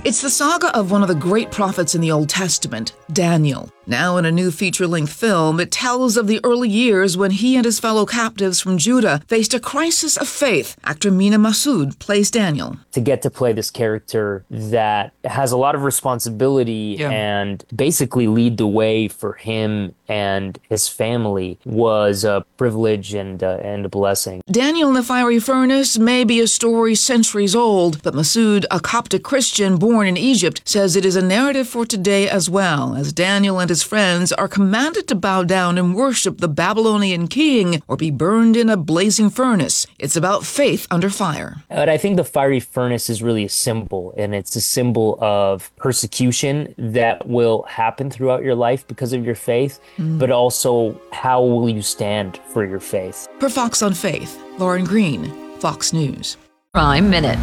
It's the saga of one of the great prophets in the Old Testament, Daniel. Now in a new feature-length film, it tells of the early years when he and his fellow captives from Judah faced a crisis of faith. Actor Mina Massoud plays Daniel. To get to play this character that has a lot of responsibility and basically lead the way for him and his family was a privilege and a blessing. Daniel in the Fiery Furnace may be a story centuries old, but Massoud, a Coptic Christian born in Egypt, says it is a narrative for today as well, as Daniel and his friends are commanded to bow down and worship the Babylonian king or be burned in a blazing furnace. It's about faith under fire. But I think the fiery furnace is really a symbol, and it's a symbol of persecution that will happen throughout your life because of your faith, but also how will you stand for your faith. For Fox on Faith, Lauren Green, Fox News. Prime Minute.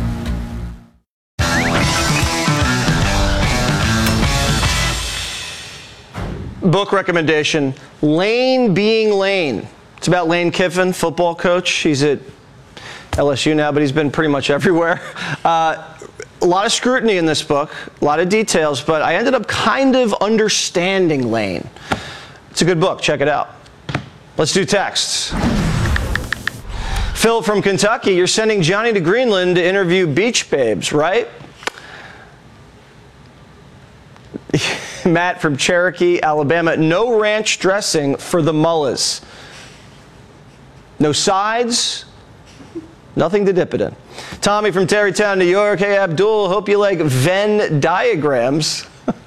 Book recommendation, Lane Being Lane. It's about Lane Kiffin, football coach. He's at LSU now, but he's been pretty much everywhere. A lot of scrutiny in this book, a lot of details, but I ended up kind of understanding Lane. It's a good book. Check it out. Let's do texts. Phil from Kentucky, you're sending Johnny to Greenland to interview beach babes, right? Matt from Cherokee, Alabama, no ranch dressing for the mullahs. No sides, nothing to dip it in. Tommy from Tarrytown, New York, hey Abdul, hope you like Venn diagrams.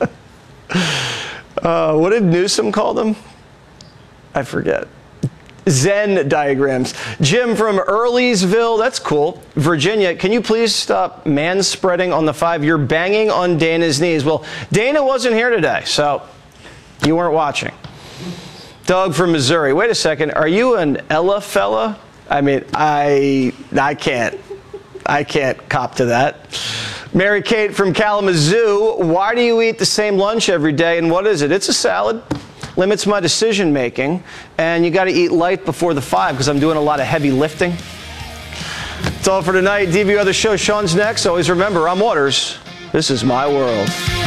What did Newsom call them? I forget. Zen diagrams. Jim from Earlysville, that's cool. Virginia, can you please stop man-spreading on the 5? You're banging on Dana's knees. Well, Dana wasn't here today, so you weren't watching. Doug from Missouri, wait a second, are you an Ella fella? I mean, I can't cop to that. Mary Kate from Kalamazoo, why do you eat the same lunch every day, and what is it? It's a salad. Limits my decision making, and you got to eat light before the 5 because I'm doing a lot of heavy lifting. That's all for tonight. DVR the show. Sean's next. Always remember, I'm Waters. This is my world.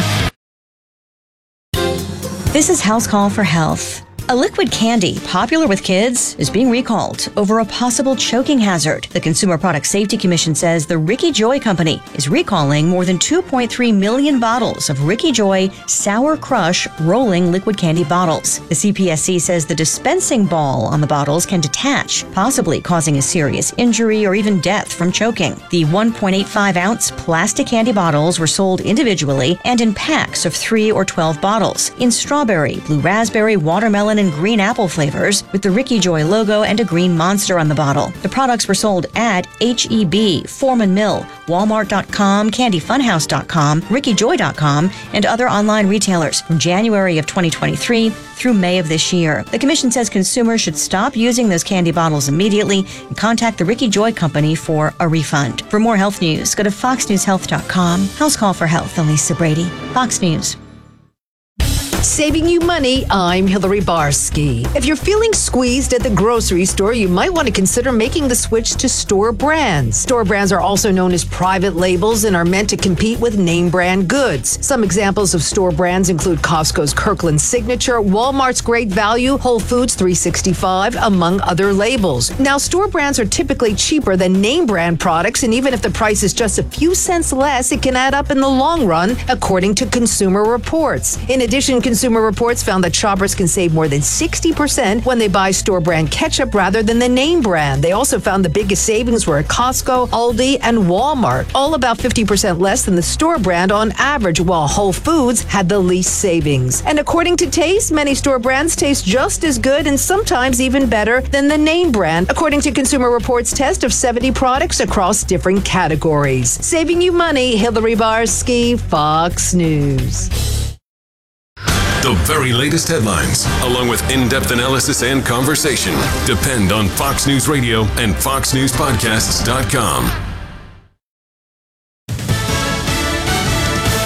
This is House Call for Health. A liquid candy popular with kids is being recalled over a possible choking hazard. The Consumer Product Safety Commission says the Ricky Joy Company is recalling more than 2.3 million bottles of Ricky Joy Sour Crush rolling liquid candy bottles. The CPSC says the dispensing ball on the bottles can detach, possibly causing a serious injury or even death from choking. The 1.85-ounce plastic candy bottles were sold individually and in packs of 3 or 12 bottles in strawberry, blue raspberry, watermelon, and green apple flavors with the Ricky Joy logo and a green monster on the bottle. The products were sold at H-E-B, Foreman Mill, Walmart.com, CandyFunhouse.com, RickyJoy.com, and other online retailers from January of 2023 through May of this year. The commission says consumers should stop using those candy bottles immediately and contact the Ricky Joy Company for a refund. For more health news, go to FoxNewsHealth.com. House Call for Health, Elisa Brady, Fox News. Saving you money, I'm Hillary Barsky. If you're feeling squeezed at the grocery store, you might want to consider making the switch to store brands. Store brands are also known as private labels and are meant to compete with name brand goods. Some examples of store brands include Costco's Kirkland Signature, Walmart's Great Value, Whole Foods 365, among other labels. Now, store brands are typically cheaper than name brand products, and even if the price is just a few cents less, it can add up in the long run, according to Consumer Reports. In addition, Consumer Reports found that shoppers can save more than 60% when they buy store brand ketchup rather than the name brand. They also found the biggest savings were at Costco, Aldi, and Walmart, all about 50% less than the store brand on average, while Whole Foods had the least savings. And according to Taste, many store brands taste just as good and sometimes even better than the name brand, according to Consumer Reports' test of 70 products across different categories. Saving you money, Hillary Barsky, Fox News. The very latest headlines, along with in-depth analysis and conversation, depend on Fox News Radio and FoxNewsPodcasts.com.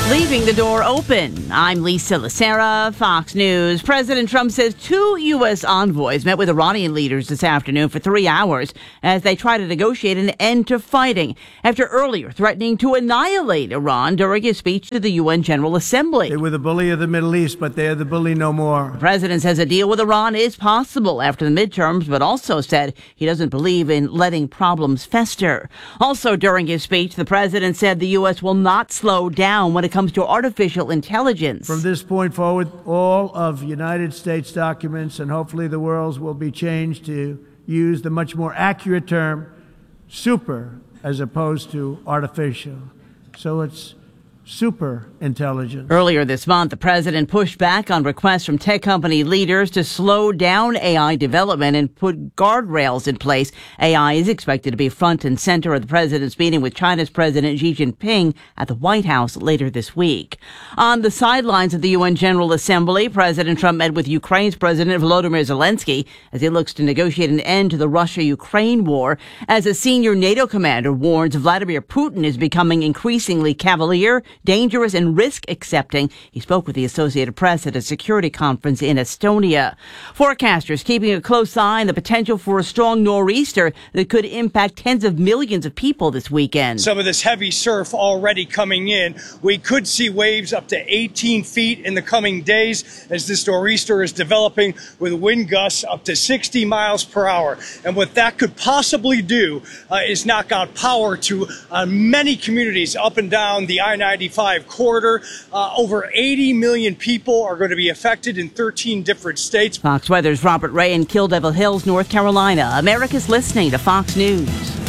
Leaving the door open. I'm Lisa Lacera, Fox News. President Trump says 2 U.S. envoys met with Iranian leaders this afternoon for 3 hours as they try to negotiate an end to fighting after earlier threatening to annihilate Iran during his speech to the UN General Assembly. They were the bully of the Middle East, but they're the bully no more. The president says a deal with Iran is possible after the midterms, but also said he doesn't believe in letting problems fester. Also during his speech, the president said the U.S. will not slow down when it comes to artificial intelligence. From this point forward, all of United States documents and hopefully the world's will be changed to use the much more accurate term super as opposed to artificial. So it's super intelligence. Earlier this month, the president pushed back on requests from tech company leaders to slow down AI development and put guardrails in place. AI is expected to be front and center of the president's meeting with China's President Xi Jinping at the White House later this week. On the sidelines of the UN General Assembly, President Trump met with Ukraine's President Volodymyr Zelensky as he looks to negotiate an end to the Russia-Ukraine war. As a senior NATO commander warns Vladimir Putin is becoming increasingly cavalier, dangerous, and risk-accepting. He spoke with the Associated Press at a security conference in Estonia. Forecasters keeping a close eye on the potential for a strong nor'easter that could impact tens of millions of people this weekend. Some of this heavy surf already coming in. We could see waves up to 18 feet in the coming days as this nor'easter is developing with wind gusts up to 60 miles per hour. And what that could possibly do is knock out power to many communities up and down the I-95 corridor. Over 80 million people are going to be affected in 13 different states. Fox Weather's Robert Ray in Kill Devil Hills, North Carolina. America's listening to Fox News.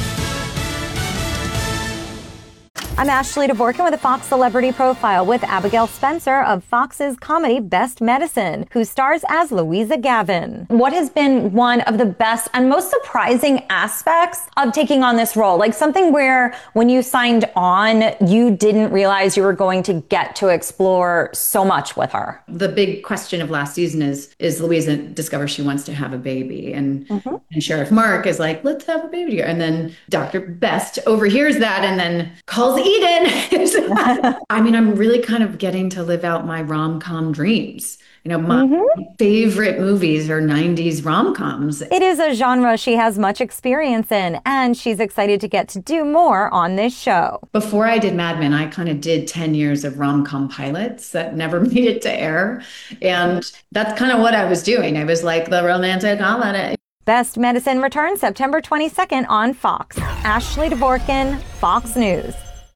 I'm Ashley DeVorkin with a Fox Celebrity Profile with Abigail Spencer of Fox's comedy Best Medicine, who stars as Louisa Gavin. What has been one of the best and most surprising aspects of taking on this role? Like something where when you signed on, you didn't realize you were going to get to explore so much with her. The big question of last season is Louisa discovers she wants to have a baby. And Sheriff Mark is like, let's have a baby together. And then Dr. Best overhears that and then calls Eden. I mean, I'm really kind of getting to live out my rom-com dreams. You know, my favorite movies are 90s rom-coms. It is a genre she has much experience in, and she's excited to get to do more on this show. Before I did Mad Men, I kind of did 10 years of rom-com pilots that never made it to air. And that's kind of what I was doing. I was like the romantic comedy. Best Medicine returns September 22nd on Fox. Ashley DeVorkin, Fox News.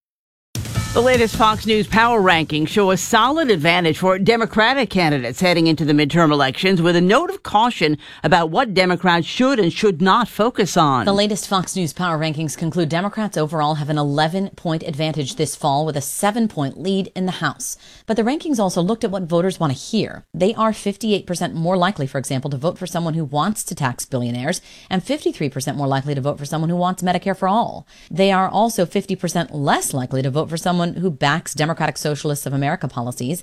The latest Fox News power rankings show a solid advantage for Democratic candidates heading into the midterm elections, with a note of caution about what Democrats should and should not focus on. The latest Fox News power rankings conclude Democrats overall have an 11-point advantage this fall with a 7-point lead in the House. But the rankings also looked at what voters want to hear. They are 58% more likely, for example, to vote for someone who wants to tax billionaires, and 53% more likely to vote for someone who wants Medicare for all. They are also 50% less likely to vote for someone who backs Democratic Socialists of America policies,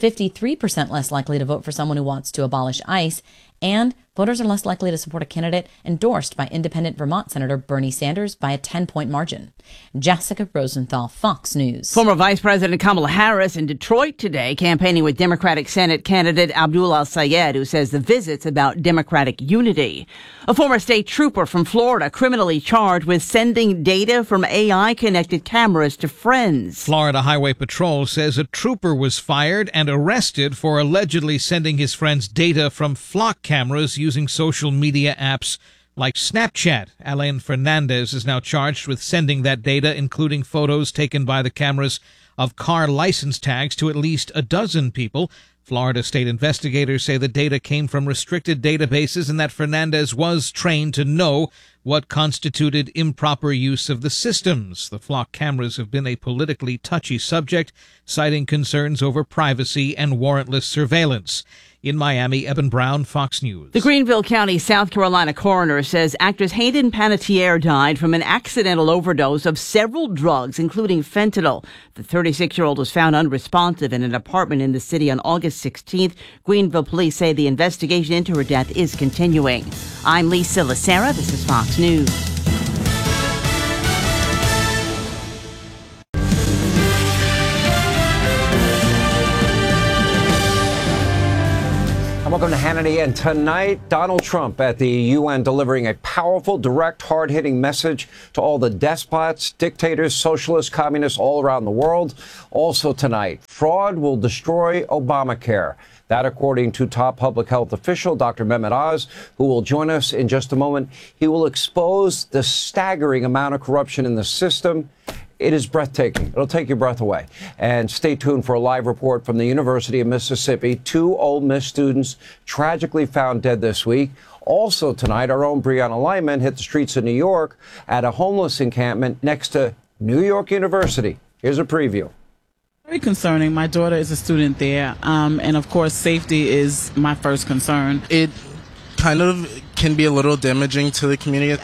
53% less likely to vote for someone who wants to abolish ICE, and voters are less likely to support a candidate endorsed by independent Vermont Senator Bernie Sanders by a 10-point margin. Jessica Rosenthal, Fox News. Former Vice President Kamala Harris in Detroit today, campaigning with Democratic Senate candidate Abdul Al-Sayed, who says the visit's about Democratic unity. A former state trooper from Florida criminally charged with sending data from AI-connected cameras to friends. Florida Highway Patrol says a trooper was fired and arrested for allegedly sending his friends data from flock cameras using social media apps like Snapchat. Alain Fernandez is now charged with sending that data, including photos taken by the cameras of car license tags, to at least a dozen people. Florida state investigators say the data came from restricted databases and that Fernandez was trained to know what constituted improper use of the systems. The flock cameras have been a politically touchy subject, citing concerns over privacy and warrantless surveillance. In Miami, Eben Brown, Fox News. The Greenville County, South Carolina coroner says actress Hayden Panettiere died from an accidental overdose of several drugs, including fentanyl. The 36-year-old was found unresponsive in an apartment in the city on August 16th. Greenville police say the investigation into her death is continuing. I'm Lisa Lacera. This is Fox News. Welcome to Hannity. And tonight, Donald Trump at the UN delivering a powerful, direct, hard-hitting message to all the despots, dictators, socialists, communists all around the world. Also tonight, fraud will destroy Obamacare. That, according to top public health official Dr. Mehmet Oz, who will join us in just a moment. He will expose the staggering amount of corruption in the system. It is breathtaking. It'll take your breath away. And stay tuned for a live report from the University of Mississippi. 2 Ole Miss students tragically found dead this week. Also tonight, our own Brianna Lyman hit the streets of New York at a homeless encampment next to New York University. Here's a preview. Very concerning. My daughter is a student there. And of course, safety is my first concern. It kind of can be a little damaging to the community.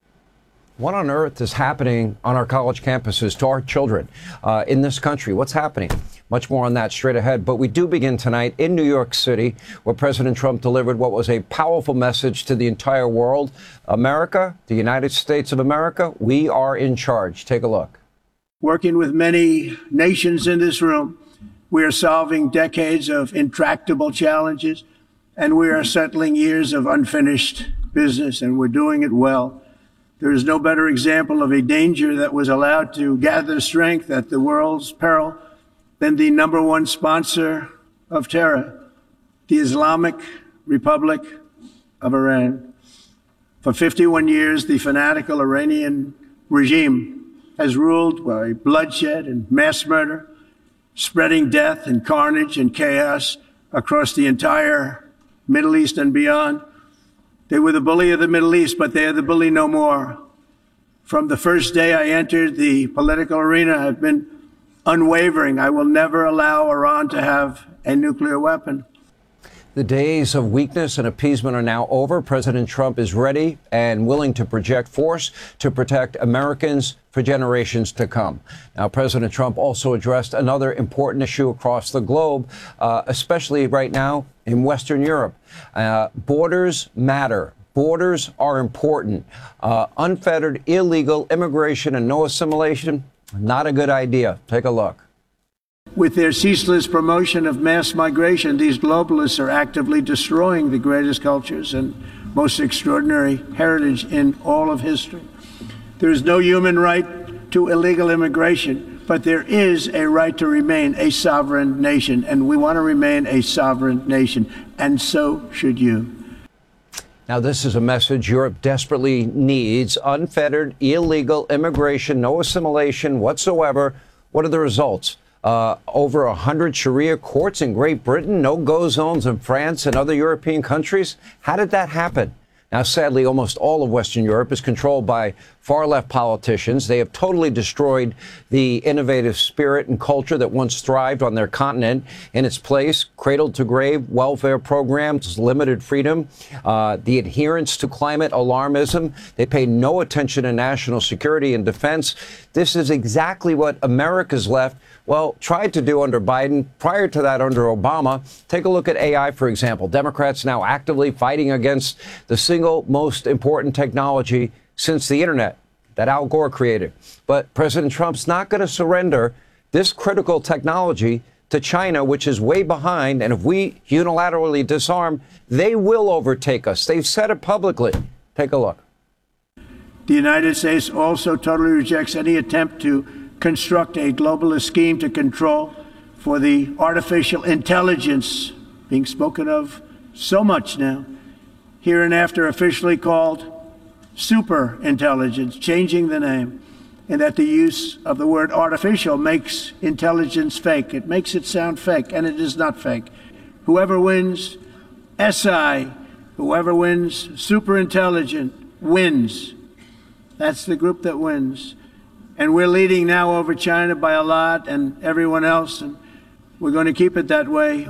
What on earth is happening on our college campuses to our children in this country? What's happening? Much more on that straight ahead. But we do begin tonight in New York City, where President Trump delivered what was a powerful message to the entire world. America, the United States of America, we are in charge. Take a look. Working with many nations in this room, we are solving decades of intractable challenges, and we are settling years of unfinished business, and we're doing it well. There is no better example of a danger that was allowed to gather strength at the world's peril than the #1 sponsor of terror, the Islamic Republic of Iran. For 51 years, the fanatical Iranian regime has ruled by bloodshed and mass murder, spreading death and carnage and chaos across the entire Middle East and beyond. They were the bully of the Middle East, but they are the bully no more. From the first day I entered the political arena, I've been unwavering. I will never allow Iran to have a nuclear weapon. The days of weakness and appeasement are now over. President Trump is ready and willing to project force to protect Americans for generations to come. Now, President Trump also addressed another important issue across the globe, especially right now in Western Europe. Borders matter. Borders are important. Unfettered, illegal immigration and no assimilation, not a good idea. Take a look. With their ceaseless promotion of mass migration, these globalists are actively destroying the greatest cultures and most extraordinary heritage in all of history. There is no human right to illegal immigration, but there is a right to remain a sovereign nation, and we want to remain a sovereign nation, and so should you. Now, this is a message Europe desperately needs. Unfettered, illegal immigration, no assimilation whatsoever. What are the results? Over 100 Sharia courts in Great Britain, no-go zones in France and other European countries. How did that happen? Now, sadly, almost all of Western Europe is controlled by far-left politicians. They have totally destroyed the innovative spirit and culture that once thrived on their continent. In its place, cradle-to-grave welfare programs, limited freedom, the adherence to climate alarmism. They pay no attention to national security and defense. This is exactly what America's left, well, tried to do under Biden. Prior to that, under Obama. Take a look at AI, for example. Democrats now actively fighting against the single most important technology since the internet that Al Gore created. But President Trump's not going to surrender this critical technology to China, which is way behind. And if we unilaterally disarm, they will overtake us. They've said it publicly. Take a look. The United States also totally rejects any attempt to construct a globalist scheme to control for the artificial intelligence being spoken of so much now, hereinafter officially called super intelligence, changing the name, and that the use of the word artificial makes intelligence fake. It makes it sound fake, and it is not fake. Whoever wins SI, whoever wins super intelligent, wins. That's the group that wins. And we're leading now over China by a lot and everyone else, and we're going to keep it that way.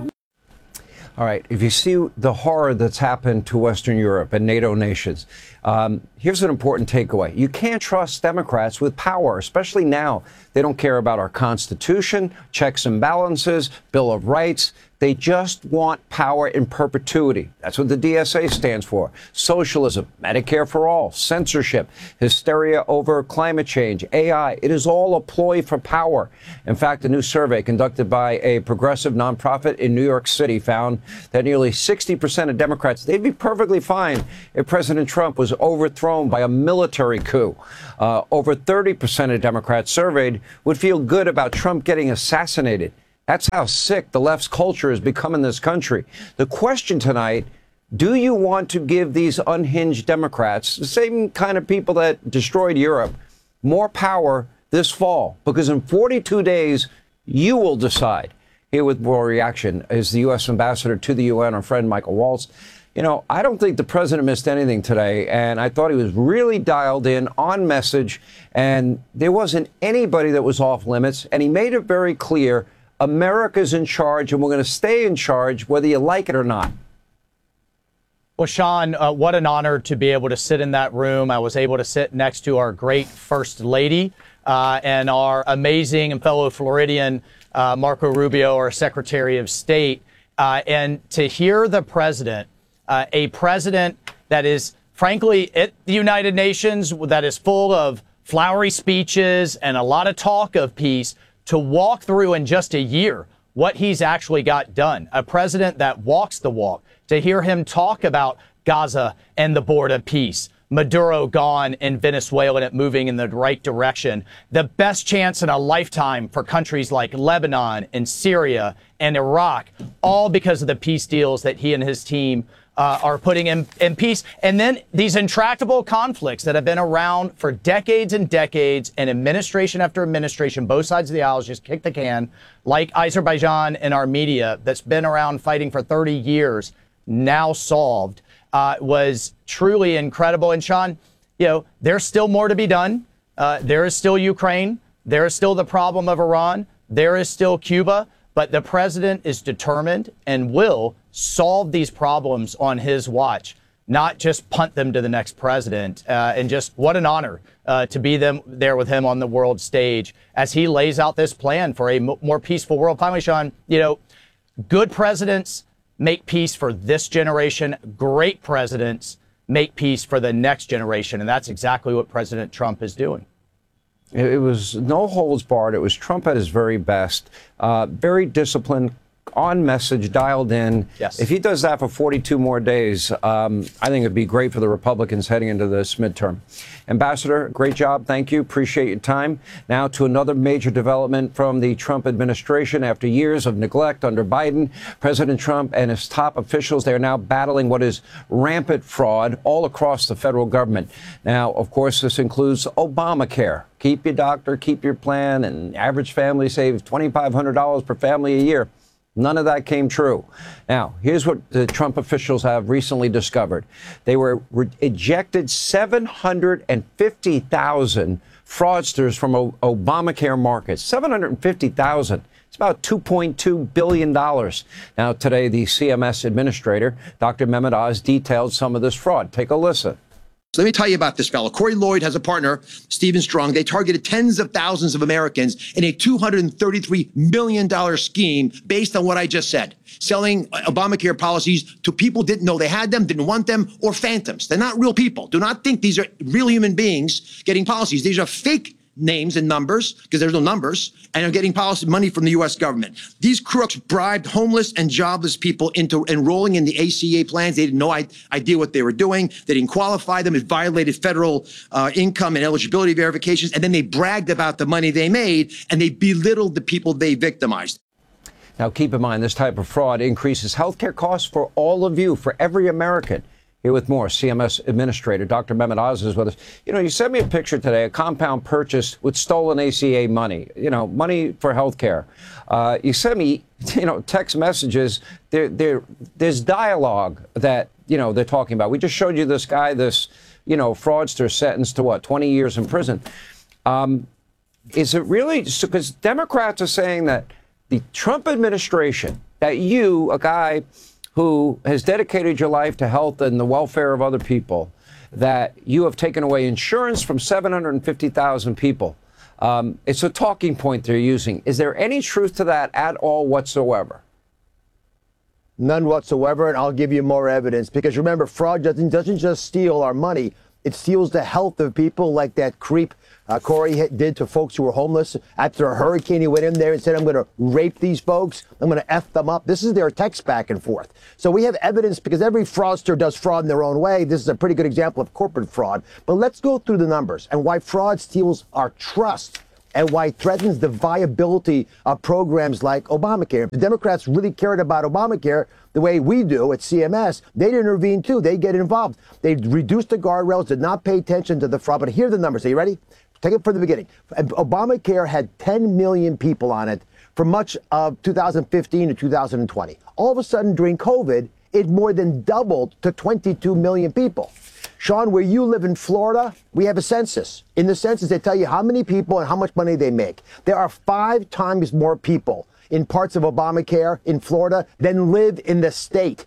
All right. If you see the horror that's happened to Western Europe and NATO nations, here's an important takeaway. You can't trust Democrats with power, especially now They don't care about our Constitution, checks and balances, Bill of Rights. They just want power in perpetuity. That's what the DSA stands for. Socialism, Medicare for all, censorship, hysteria over climate change, AI. It is all a ploy for power. In fact, a new survey conducted by a progressive nonprofit in New York City found that nearly 60% of Democrats, they'd be perfectly fine if President Trump was overthrown by a military coup. Over 30% of Democrats surveyed would feel good about Trump getting assassinated. That's how sick the left's culture has become in this country. The question tonight, do you want to give these unhinged Democrats, the same kind of people that destroyed Europe, more power this fall? Because in 42 days, you will decide. Here with more reaction is the U.S. Ambassador to the UN, our friend Michael Waltz. You know, I don't think the president missed anything today, and I thought he was really dialed in, on message, and there wasn't anybody that was off limits, and he made it very clear America's in charge, and we're going to stay in charge whether you like it or not. Well, Sean, what an honor to be able to sit in that room. I was able to sit next to our great First Lady and our amazing and fellow Floridian Marco Rubio, our Secretary of State, and to hear the president, a president that is, frankly, at the United Nations, that is full of flowery speeches and a lot of talk of peace, to walk through in just a year what he's actually got done. A president that walks the walk. To hear him talk about Gaza and the board of peace, Maduro gone and Venezuela and it moving in the right direction. The best chance in a lifetime for countries like Lebanon and Syria and Iraq, all because of the peace deals that he and his team are putting in peace. And then these intractable conflicts that have been around for decades and decades, and administration after administration, both sides of the aisle just kick the can, like Azerbaijan and Armenia, that's been around fighting for 30 years, now solved, was truly incredible. And Sean, you know, there's still more to be done. There is still Ukraine. There is still the problem of Iran. There is still Cuba. But the president is determined and will solve these problems on his watch, not just punt them to the next president. And just what an honor to be there with him on the world stage as he lays out this plan for a more peaceful world. Finally, Sean, you know, good presidents make peace for this generation. Great presidents make peace for the next generation. And that's exactly what President Trump is doing. It was no holds barred. It was Trump at his very best, very disciplined, on message, dialed in. Yes. If he does that for 42 more days, I think it'd be great for the Republicans heading into this midterm. Ambassador, great job. Thank you. Appreciate your time. Now to another major development from the Trump administration. After years of neglect under Biden, President Trump and his top officials, they are now battling what is rampant fraud all across the federal government. Now, of course, this includes Obamacare. Keep your doctor, keep your plan, and average family saves $2,500 per family a year. None of that came true. Now, here's what the Trump officials have recently discovered. They were ejected 750,000 fraudsters from Obamacare markets. 750,000. It's about $2.2 billion. Now, today, the CMS administrator, Dr. Mehmet Oz, detailed some of this fraud. Take a listen. So let me tell you about this fellow. Corey Lloyd has a partner, Stephen Strong. They targeted tens of thousands of Americans in a $233 million scheme based on what I just said. Selling Obamacare policies to people didn't know they had them, didn't want them, or phantoms. They're not real people. Do not think these are real human beings getting policies. These are fake names and numbers, because there's no numbers, and are getting policy money from the U.S. government. These crooks bribed homeless and jobless people into enrolling in the ACA plans. They had no idea what they were doing. They didn't qualify them. It violated federal income and eligibility verifications. And then they bragged about the money they made, and they belittled the people they victimized. Now, keep in mind, this type of fraud increases health care costs for all of you, for every American. Here with more, CMS Administrator Dr. Mehmet Oz is with us. You know, you sent me a picture today, a compound purchase with stolen ACA money, you know, money for health care. You sent me, you know, text messages. There's dialogue that, you know, they're talking about. We just showed you this guy, this, you know, fraudster sentenced to what, 20 years in prison. Is it really, because Democrats are saying that the Trump administration, that you, a guy who has dedicated your life to health and the welfare of other people, that you have taken away insurance from 750,000 people. It's a talking point they're using. Is there any truth to that at all whatsoever? None whatsoever, and I'll give you more evidence. Because remember, fraud doesn't just steal our money. It steals the health of people, like that creep Corey did to folks who were homeless. After a hurricane, he went in there and said, I'm going to rape these folks. I'm going to F them up. This is their text back and forth. So we have evidence, because every fraudster does fraud in their own way. This is a pretty good example of corporate fraud. But let's go through the numbers and why fraud steals our trust and why it threatens the viability of programs like Obamacare. If the Democrats really cared about Obamacare the way we do at CMS, they'd intervene too. They'd get involved. They'd reduce the guardrails, did not pay attention to the fraud. But here are the numbers. Are you ready? Take it from the beginning. Obamacare had 10 million people on it for much of 2015 to 2020. All of a sudden, during COVID, it more than doubled to 22 million people. Sean, where you live in Florida, we have a census. In the census, they tell you how many people and how much money they make. There are 5 times more people in parts of Obamacare in Florida than live in the state.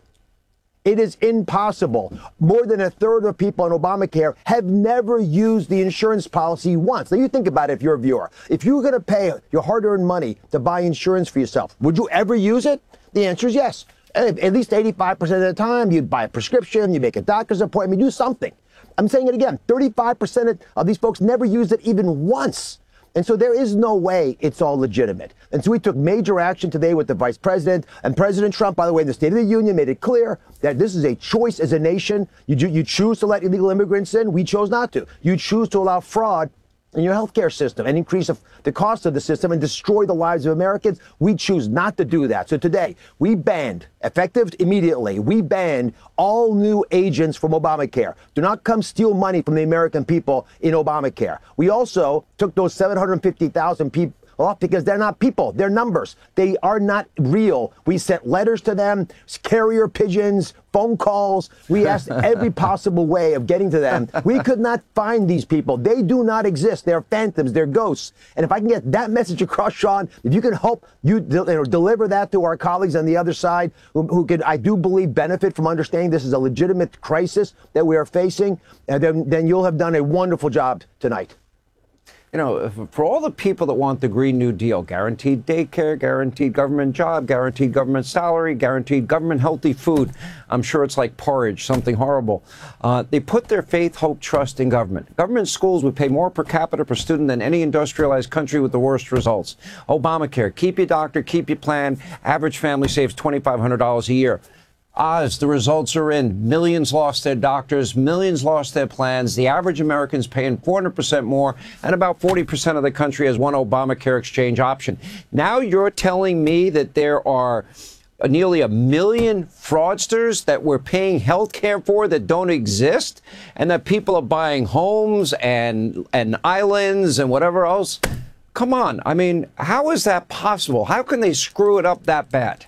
It is impossible. More than a third of people on Obamacare have never used the insurance policy once. Now, you think about it if you're a viewer. If you were going to pay your hard-earned money to buy insurance for yourself, would you ever use it? The answer is yes. At least 85% of the time, you'd buy a prescription, you make a doctor's appointment, you do something. I'm saying it again, 35% of these folks never used it even once. And so there is no way it's all legitimate. And so we took major action today with the vice president. And President Trump, by the way, in the State of the Union made it clear that this is a choice as a nation. You choose to let illegal immigrants in. We chose not to. You choose to allow fraud in your healthcare system and increase the cost of the system and destroy the lives of Americans. We choose not to do that. So today, we banned, effective immediately, we banned all new agents from Obamacare. Do not come steal money from the American people in Obamacare. We also took those 750,000 people off because they're not people. They're numbers. They are not real. We sent letters to them, carrier pigeons, phone calls. We asked every possible way of getting to them. We could not find these people. They do not exist. They're phantoms. They're ghosts. And if I can get that message across, Sean, if you can help you deliver that to our colleagues on the other side who could, I do believe, benefit from understanding this is a legitimate crisis that we are facing, then you'll have done a wonderful job tonight. You know, for all the people that want the Green New Deal, guaranteed daycare, guaranteed government job, guaranteed government salary, guaranteed government healthy food, I'm sure it's like porridge, something horrible. They put their faith, hope, trust in government. Government schools would pay more per capita per student than any industrialized country with the worst results. Obamacare, keep your doctor, keep your plan. Average family saves $2,500 a year. Oz, the results are in. Millions lost their doctors, millions lost their plans. The average American's paying 400% more, and about 40% of the country has one Obamacare exchange option. Now you're telling me that there are nearly 1 million fraudsters that we're paying health care for that don't exist, and that people are buying homes and islands and whatever else? Come on. I mean, how is that possible? How can they screw it up that bad?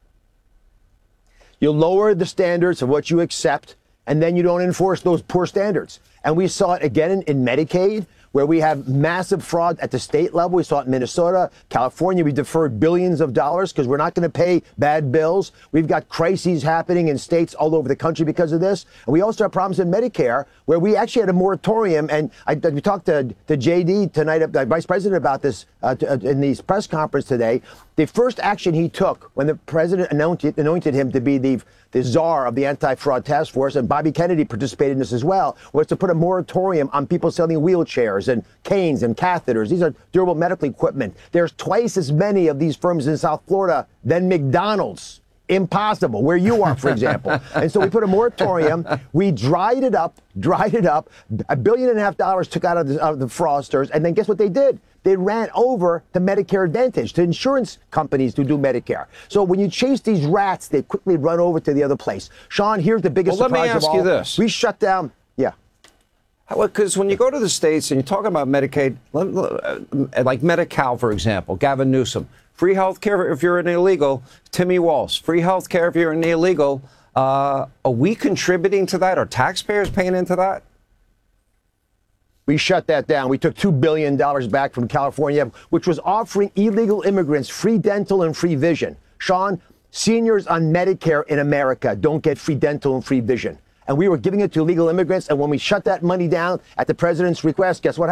You lower the standards of what you accept, and then you don't enforce those poor standards. And we saw it again in Medicaid, where we have massive fraud at the state level. We saw it in Minnesota, California. We deferred billions of dollars because we're not going to pay bad bills. We've got crises happening in states all over the country because of this. And we also have problems in Medicare, where we actually had a moratorium. And we talked to JD tonight, the vice president, about this in the press conference today. The first action he took when the president anointed him to be the czar of the anti-fraud task force, and Bobby Kennedy participated in this as well, was to put a moratorium on people selling wheelchairs and canes and catheters. These are durable medical equipment. There's twice as many of these firms in South Florida than McDonald's. Impossible, where you are, for example. And so we put a moratorium. We dried it up. $1.5 billion took out of the fraudsters. And then guess what they did? They ran over to Medicare Advantage, to insurance companies who do Medicare. So when you chase these rats, they quickly run over to the other place. Sean, here's the biggest surprise of all. Let me ask you this. We shut down. Yeah. Because when you go to the states and you're talking about Medicaid, like Medi-Cal, for example, Gavin Newsom, free health care if you're an illegal. Timmy Walsh, free health care if you're an illegal. Are we contributing to that? Are taxpayers paying into that? We shut that down. We took $2 billion back from California, which was offering illegal immigrants free dental and free vision. Sean, seniors on Medicare in America don't get free dental and free vision. And we were giving it to illegal immigrants. And when we shut that money down at the president's request, guess what happened?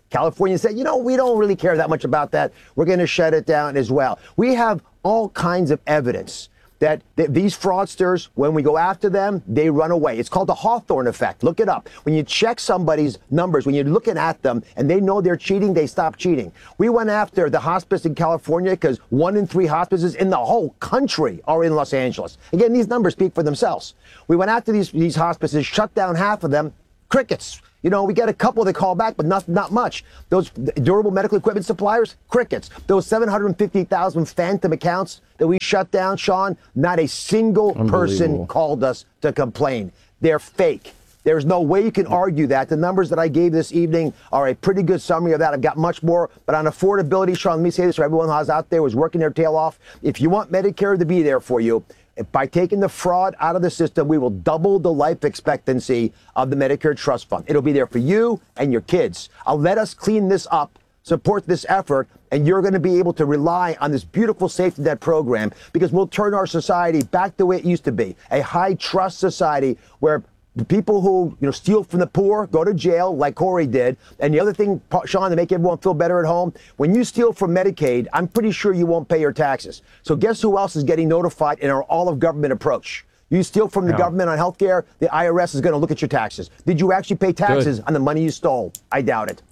California said, you know, we don't really care that much about that. We're going to shut it down as well. We have all kinds of evidence that these fraudsters, when we go after them, they run away. It's called the Hawthorne effect. Look it up. When you check somebody's numbers, when you're looking at them and they know they're cheating, they stop cheating. We went after the hospice in California because 1 in 3 hospices in the whole country are in Los Angeles. Again, these numbers speak for themselves. We went after these hospices, shut down half of them, crickets. You know, we get a couple that call back, but not much. Those durable medical equipment suppliers, crickets. Those 750,000 phantom accounts that we shut down, Sean, not a single person called us to complain. They're fake. There's no way you can argue that. The numbers that I gave this evening are a pretty good summary of that. I've got much more. But on affordability, Sean, let me say this for everyone who's out there who's working their tail off. If you want Medicare to be there for you, by taking the fraud out of the system, we will double the life expectancy of the Medicare Trust Fund. It'll be there for you and your kids. Let us clean this up, support this effort, and you're going to be able to rely on this beautiful safety net program because we'll turn our society back the way it used to be, a high trust society where the people who steal from the poor go to jail like Corey did. And the other thing, Sean, to make everyone feel better at home, when you steal from Medicaid, I'm pretty sure you won't pay your taxes. So guess who else is getting notified in our all-of-government approach? You steal from the government on health care, the IRS is going to look at your taxes. Did you actually pay taxes on the money you stole? I doubt it.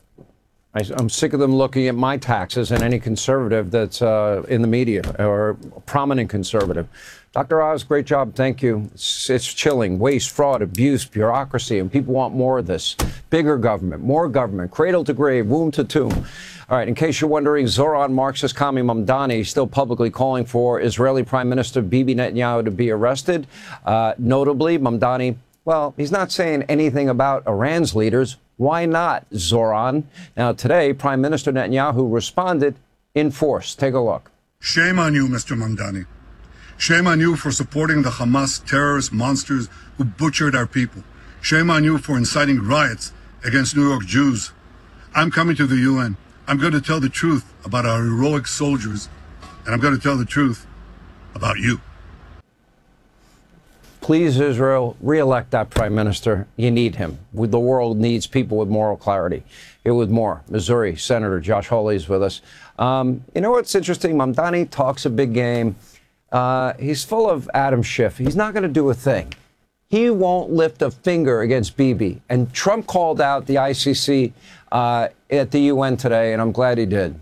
I'm sick of them looking at my taxes and any conservative that's in the media or prominent conservative. Dr. Oz, great job. Thank you. It's chilling. Waste, fraud, abuse, bureaucracy, and people want more of this. Bigger government, more government, cradle to grave, womb to tomb. All right, in case you're wondering, Zoran Marxist Kami Mamdani still publicly calling for Israeli Prime Minister Bibi Netanyahu to be arrested. Notably, Mamdani, well, he's not saying anything about Iran's leaders. Why not, Zoran? Now, today, Prime Minister Netanyahu responded in force. Take a look. Shame on you, Mr. Mamdani. Shame on you for supporting the Hamas terrorist monsters who butchered our people. Shame on you for inciting riots against New York Jews. I'm coming to the UN. I'm going to tell the truth about our heroic soldiers, and I'm going to tell the truth about you. Please, Israel, re-elect that prime minister. You need him. The world needs people with moral clarity. Here with more, Missouri Senator Josh Hawley is with us. You know what's interesting? Mamdani talks a big game. He's full of Adam Schiff. He's not going to do a thing. He won't lift a finger against Bibi. And Trump called out the ICC at the UN today, and I'm glad he did.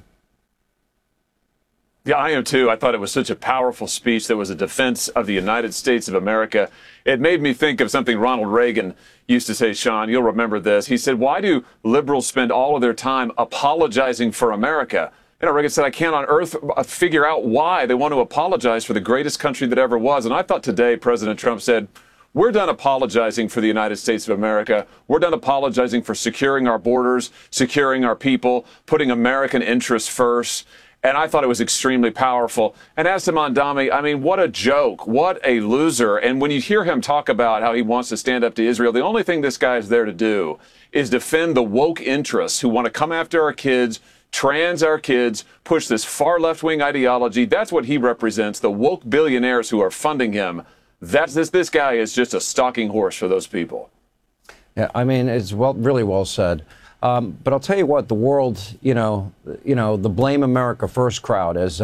Yeah, I am too. I thought it was such a powerful speech that was a defense of the United States of America. It made me think of something Ronald Reagan used to say, Sean, you'll remember this. He said, why do liberals spend all of their time apologizing for America? You know, Reagan said, I can't on earth figure out why they want to apologize for the greatest country that ever was. And I thought today President Trump said, we're done apologizing for the United States of America. We're done apologizing for securing our borders, securing our people, putting American interests first. And I thought it was extremely powerful. And as to Mamdani, I mean, what a joke. What a loser. And when you hear him talk about how he wants to stand up to Israel, the only thing this guy is there to do is defend the woke interests who want to come after our kids, trans our kids, push this far left-wing ideology. That's what he represents, the woke billionaires who are funding him. This guy is just a stalking horse for those people. Yeah, I mean, it's really well said. But I'll tell you what, the world, the Blame America First crowd, as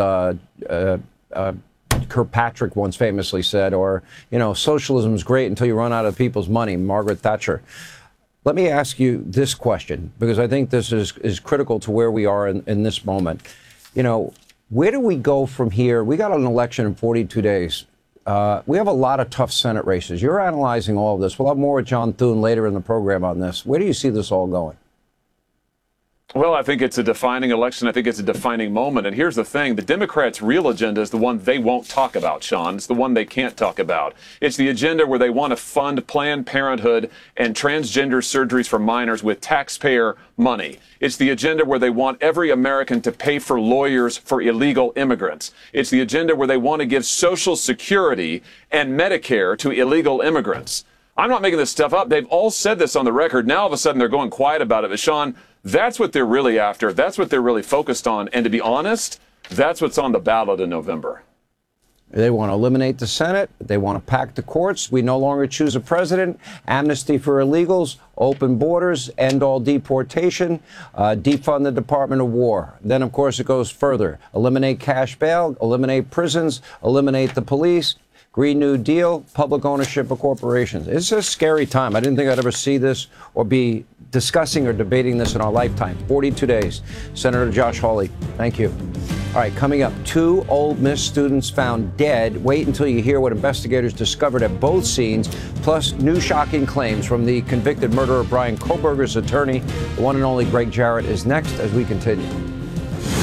Kirkpatrick once famously said, or, socialism is great until you run out of people's money, Margaret Thatcher. Let me ask you this question, because I think this is critical to where we are in this moment. Where do we go from here? We got an election in 42 days. We have a lot of tough Senate races. You're analyzing all of this. We'll have more with John Thune later in the program on this. Where do you see this all going? Well, I think it's a defining election. I think it's a defining moment. And here's the thing. The Democrats' real agenda is the one they won't talk about, Sean. It's the one they can't talk about. It's the agenda where they want to fund Planned Parenthood and transgender surgeries for minors with taxpayer money. It's the agenda where they want every American to pay for lawyers for illegal immigrants. It's the agenda where they want to give Social Security and Medicare to illegal immigrants. I'm not making this stuff up. They've all said this on the record. Now, all of a sudden, they're going quiet about it. But, Sean, that's what they're really after. That's what they're really focused on. And to be honest, that's what's on the ballot in November. They want to eliminate the Senate. They want to pack the courts. We no longer choose a president. Amnesty for illegals, open borders, end all deportation, defund the Department of War. Then, of course, it goes further. Eliminate cash bail, eliminate prisons, eliminate the police. Green New Deal, public ownership of corporations. It's a scary time. I didn't think I'd ever see this or be discussing or debating this in our lifetime. 42 days. Senator Josh Hawley, thank you. All right, coming up, 2 Ole Miss students found dead. Wait until you hear what investigators discovered at both scenes, plus new shocking claims from the convicted murderer Brian Koberger's attorney. The one and only Greg Jarrett is next as we continue.